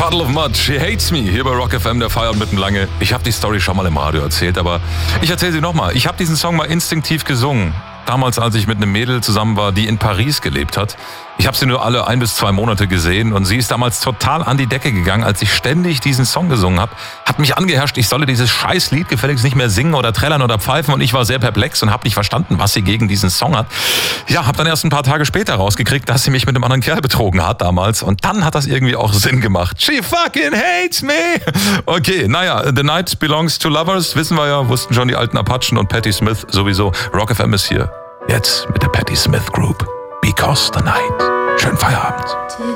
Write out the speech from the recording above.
Puddle of Mud, She Hates Me, hier bei Rock FM, der Feierabend mitten lange. Ich habe die Story schon mal im Radio erzählt, aber ich erzähle sie nochmal. Ich habe diesen Song mal instinktiv gesungen. Damals, als ich mit einem Mädel zusammen war, die in Paris gelebt hat. Ich habe sie nur alle 1 bis 2 Monate gesehen und sie ist damals total an die Decke gegangen, als ich ständig diesen Song gesungen habe. Hat mich angeherrscht, ich solle dieses scheiß Lied gefälligst nicht mehr singen oder trällern oder pfeifen und ich war sehr perplex und habe nicht verstanden, was sie gegen diesen Song hat. Ja, habe dann erst ein paar Tage später rausgekriegt, dass sie mich mit einem anderen Kerl betrogen hat damals und dann hat das irgendwie auch Sinn gemacht. She fucking hates me! Okay, naja, The Night Belongs to Lovers, wissen wir ja, wussten schon die alten Apachen und Patti Smith sowieso. Rock FM ist hier. Jetzt mit der Patti Smith Group. Because the Night. Schönen Feierabend.